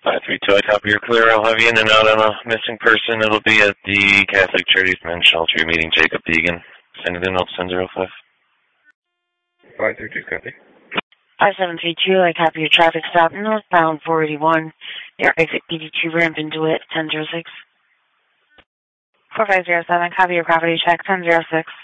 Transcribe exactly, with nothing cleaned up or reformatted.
five three two, I copy your clear. I'll have you in and out on a missing person. It'll be at the Catholic Charities Men's Shelter. You're meeting Jacob Deegan. Send it in, I'll send zero five. five three two, copy. five seven three two, I copy your traffic stop northbound four eighty-one. Your exit B D two ramp into it, ten zero six. four five zero seven, copy your property check, ten zero six.